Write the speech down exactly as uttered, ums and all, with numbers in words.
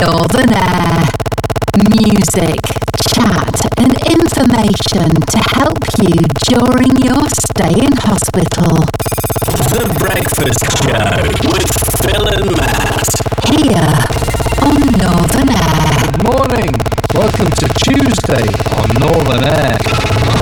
Northern Air. Music, chat and information to help you during your stay in hospital. The Breakfast Show with Phil and Matt. Here on Northern Air. Good morning. Welcome to Tuesday on Northern Air.